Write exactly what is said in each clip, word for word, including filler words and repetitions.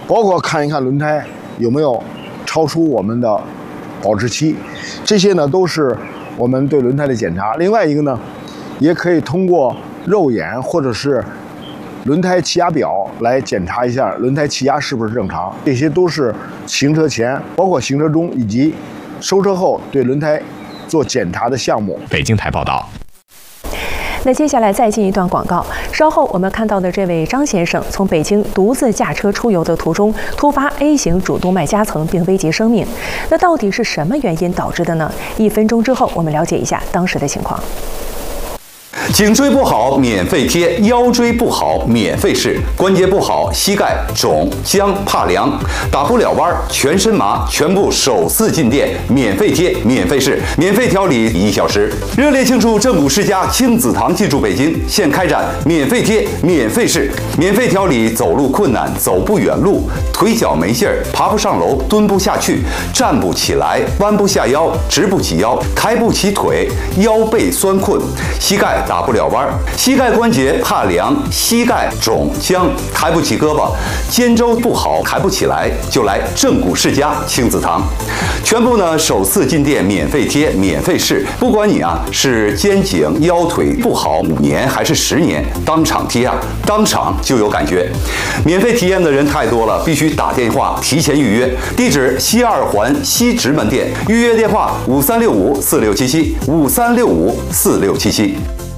包括看一看轮胎有没有超出我们的保质期，这些呢都是我们对轮胎的检查。另外一个呢，也可以通过肉眼或者是轮胎气压表来检查一下轮胎气压是不是正常。这些都是行车前，包括行车中以及收车后对轮胎做检查的项目。 北京台报道。 那接下来再进一段广告，稍后我们看到的这位张先生从北京独自驾车出游的途中突发 A 型主动脉夹层并危及生命，那到底是什么原因导致的呢？一分钟之后我们了解一下当时的情况。 颈椎不好免费贴，腰椎不好免费试，关节不好膝盖肿僵怕凉，打不了弯全身麻，全部首次进店免费贴免费试，免费调理一小时。热烈庆祝正骨世家亲子堂进驻北京，现开展免费贴免费试，免费调理走路困难、走不远路、腿脚没劲儿、爬不上楼、蹲不下去、站不起来、弯不下腰、直不起腰、抬不起腿、腰背酸困、膝盖打不了弯，膝盖关节怕凉，膝盖肿僵，抬不起胳膊，肩周不好抬不起来，就来正骨世家亲子堂，全部呢首次进店免费贴免费试，不管你啊是肩颈腰腿不好五年还是十年，当场贴啊，当场就有感觉。免费体验的人太多了，必须打电话提前预约。地址西二环西直门店，预约电话五三六五四六七七五三六五四六七七。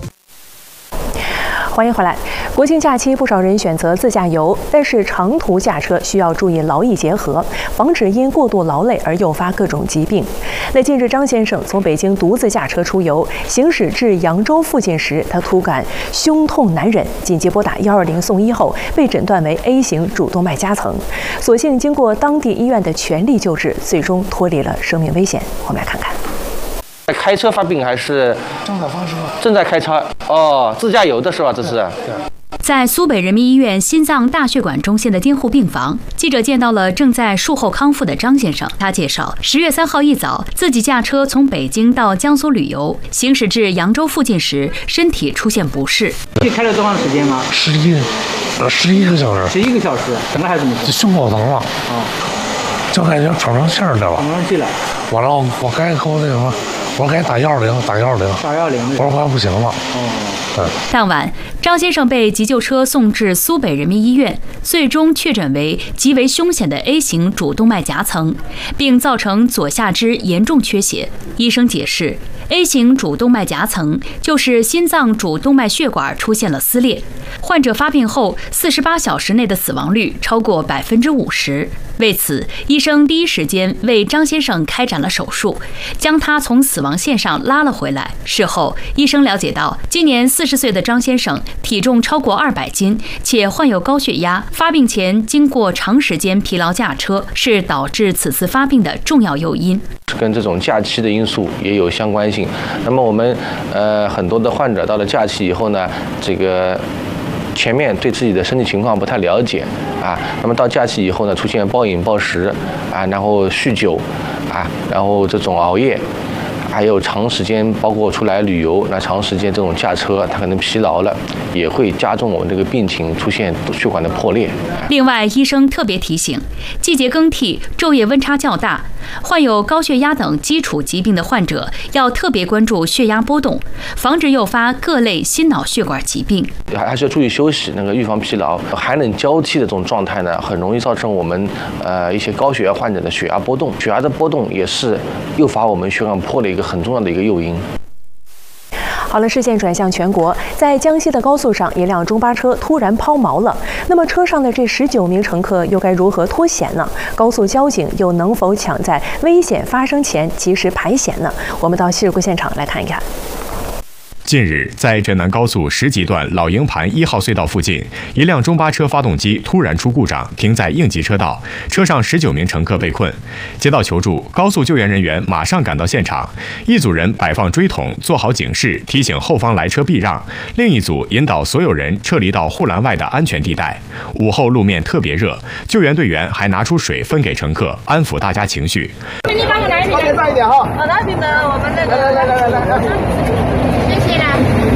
欢迎回来。国庆假期，不少人选择自驾游，但是长途驾车需要注意劳逸结合，防止因过度劳累而诱发各种疾病。那近日，张先生从北京独自驾车出游，行驶至扬州附近时，他突感胸痛难忍，紧急拨打一二零送医后，被诊断为 A 型主动脉夹层。所幸经过当地医院的全力救治，最终脱离了生命危险。我们来看看。 开车发病还是正在发车？ 正在开车哦，自驾游的是吧？这是。 在苏北人民医院心脏大血管中心的监护病房，记者见到了正在术后康复的张先生。他介绍，十月三号一早，自己驾车从北京到江苏旅游，行驶至扬州附近时，身体出现不适。 这开了多长时间吗？ 十一，呃，十一个小时。 十一个小时，疼还是怎么？ 胸口疼了。啊、哦，就感觉喘不上气儿来了。 喘不上气了。 完了，我该给我那什么。我该打幺二零，打幺二零， 打幺二零。 我说快不行了。 哦。 当晚，张先生被急救车送至苏北人民医院，最终确诊为极为凶险的 A 型主动脉夹层，并造成左下肢严重缺血。医生解释 ，A 型主动脉夹层就是心脏主动脉血管出现了撕裂，患者发病后四十八小时内的死亡率超过百分之五十。为此，医生第一时间为张先生开展了手术，将他从死亡线上拉了回来。事后，医生了解到，今年四十岁的张先生体重超过二百斤，且患有高血压，发病前经过长时间疲劳驾车，是导致此次发病的重要诱因。 跟这种假期的因素也有相关性。那么我们呃很多的患者到了假期以后呢，这个。前面对自己的身体情况不太了解啊，那么到假期以后呢，出现暴饮暴食啊，然后酗酒啊，然后这种熬夜，还有长时间包括出来旅游，那长时间这种驾车，他可能疲劳了，也会加重我们这个病情，出现血管的破裂。 另外，医生特别提醒，季节更替、昼夜温差较大，患有高血压等基础疾病的患者要特别关注血压波动，防止诱发各类心脑血管疾病。 还是要注意休息，那个预防疲劳。寒冷交替的这种状态呢，很容易造成我们呃一些高血压患者的血压波动。血压的波动也是诱发我们血管破的一个很重要的一个诱因。 好了，视线转向全国，在江西的高速上，一辆中巴车突然抛锚了。那么车上的这十九名乘客又该如何脱险呢？高速交警又能否抢在危险发生前及时排险呢？我们到事故现场来看一看。 近日，在浙南高速十级段老营盘一号隧道附近，一辆中巴车发动机突然出故障，停在应急车道，车上十九名乘客被困。接到求助，高速救援人员马上赶到现场，一组人摆放锥桶，做好警示，提醒后方来车避让；另一组引导所有人撤离到护栏外的安全地带。午后路面特别热，救援队员还拿出水分给乘客，安抚大家情绪。 你帮我拿一点， 稍大一点哈。 好的，请的我们那个。 来来来来来来。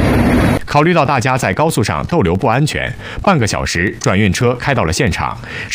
考虑到大家在高速上逗留不安全，半个小时，转运车开到了现场。